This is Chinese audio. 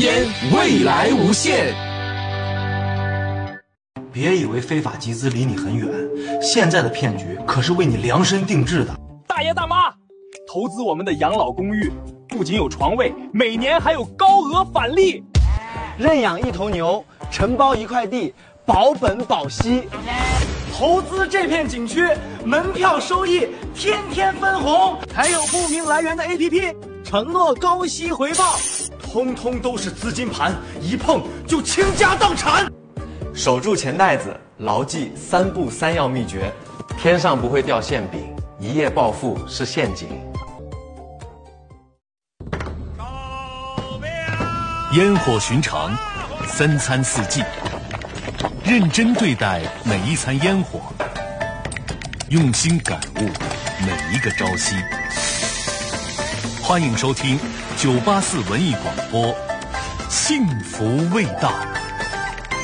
烟，未来无限。 别以为非法集资离你很远，现在的骗局可是为你量身定制的。 大爷大妈，投资我们的养老公寓，不仅有床位，每年还有高额返利。 认养一头牛，承包一块地，保本保息。投资这片景区，门票收益天天分红，还有不明来源的 APP， 承诺高息回报，通通都是资金盘，一碰就倾家荡产。 守住钱袋子，牢记3不3要秘诀：天上不会掉馅饼，一夜暴富是陷阱。 烟火寻常，3餐4季，认真对待每一餐烟火，用心感悟每一个朝夕。欢迎收听984文艺广播，幸福味道。